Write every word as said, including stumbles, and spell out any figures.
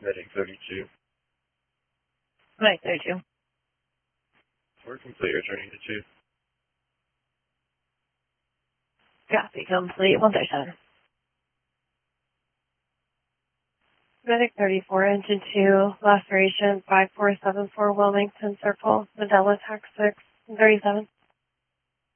Medic thirty-two. Medic thirty-two. We're complete, returning to two. Copy, complete, one thirty-seven. Medic thirty-four, engine two, last duration five four seven four Wilmington Circle, Medela Tax six, thirty-seven.